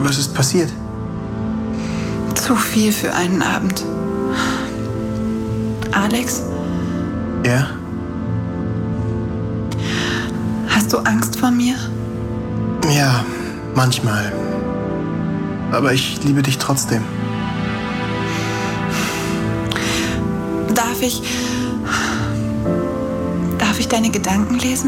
Was ist passiert? Zu viel für einen Abend. Alex, Ja? hast du Angst vor mir? Ja, manchmal. Aber ich liebe dich trotzdem. Darf ich deine Gedanken lesen?